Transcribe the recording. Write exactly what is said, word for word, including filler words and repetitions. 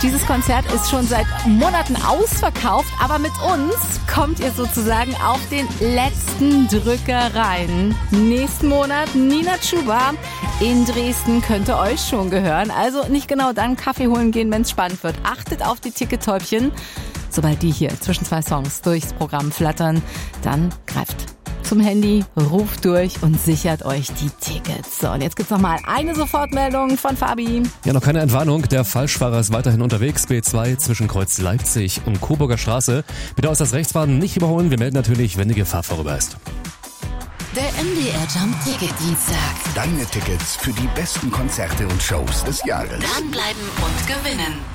Dieses Konzert ist schon seit Monaten ausverkauft, aber mit uns kommt ihr sozusagen auf den letzten Drücker rein. Nächsten Monat Nina Chuba in Dresden könnte euch schon gehören. Also nicht genau dann Kaffee holen gehen, wenn es spannend wird. Achtet auf die Tickettäubchen. Sobald die hier zwischen zwei Songs durchs Programm flattern, dann greift zum Handy, ruft durch und sichert euch die Tickets. So, und jetzt gibt's noch mal eine Sofortmeldung von Fabi. Ja, noch keine Entwarnung. Der Falschfahrer ist weiterhin unterwegs. B zwei zwischen Kreuz Leipzig und Coburger Straße. Bitte aus das Rechtsfahren nicht überholen. Wir melden natürlich, wenn die Gefahr vorüber ist. Der M D R Jump Ticket Dienstag. Deine Tickets für die besten Konzerte und Shows des Jahres. Dranbleiben und gewinnen.